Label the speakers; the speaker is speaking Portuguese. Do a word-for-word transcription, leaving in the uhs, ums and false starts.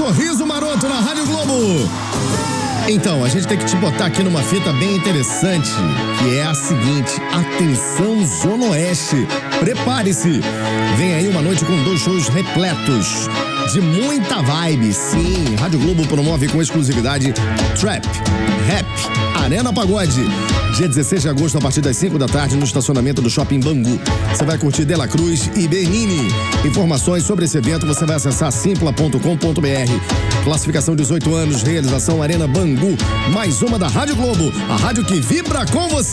Speaker 1: Sorriso Maroto na Rádio Globo. Então, a gente tem que te botar aqui numa fita bem interessante, que é a seguinte: atenção Zona Oeste, prepare-se. Vem aí uma noite com dois shows repletos de muita vibe. Sim, Rádio Globo promove com exclusividade Trap, Rap, Arena Pagode. Dia dezesseis de agosto, a partir das cinco da tarde, no estacionamento do Shopping Bangu. Você vai curtir De La Cruz e Benini. Informações sobre esse evento você vai acessar simpla ponto com ponto br. Classificação dezoito anos, realização Arena Bangu. Mais uma da Rádio Globo, a rádio que vibra com você.